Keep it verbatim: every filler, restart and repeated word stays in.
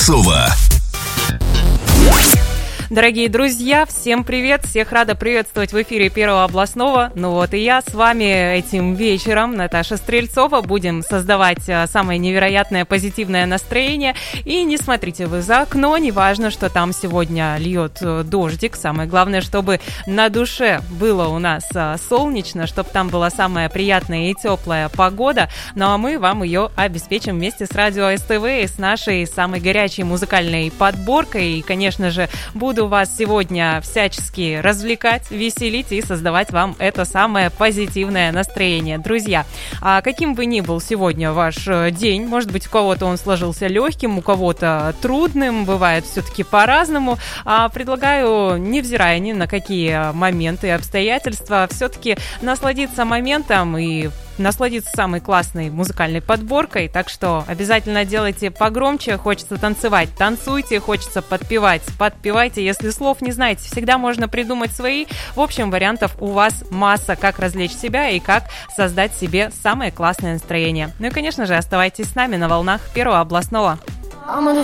Одинцова. Дорогие друзья, всем привет! Всех рада приветствовать в эфире Первого областного. Ну вот и я с вами этим вечером, Наташа Стрельцова, будем создавать самое невероятное позитивное настроение. И не смотрите вы за окно, неважно, что там сегодня льет дождик. Самое главное, чтобы на душе было у нас солнечно, чтобы там была самая приятная и теплая погода. Ну а мы вам ее обеспечим вместе с радио СТВ и с нашей самой горячей музыкальной подборкой. И, конечно же, буду Буду вас сегодня всячески развлекать, веселить и создавать вам это самое позитивное настроение. Друзья, а каким бы ни был сегодня ваш день, может быть, у кого-то он сложился легким, у кого-то трудным, бывает все-таки по-разному, а предлагаю, невзирая ни на какие моменты и обстоятельства, все-таки насладиться моментом и насладиться самой классной музыкальной подборкой, так что обязательно делайте погромче, хочется танцевать, танцуйте, хочется подпевать, подпевайте, если слов не знаете, всегда можно придумать свои, в общем, вариантов у вас масса, как развлечь себя и как создать себе самое классное настроение. Ну и, конечно же, оставайтесь с нами на волнах Первого областного. I'm on the